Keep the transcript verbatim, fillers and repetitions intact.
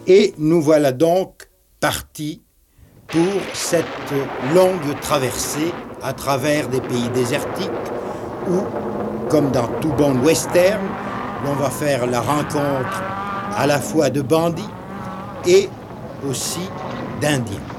Et nous voilà donc partis pour cette longue traversée à travers des pays désertiques où, comme dans tout bon western, l'on va faire la rencontre à la fois de bandits et aussi d'Indiens.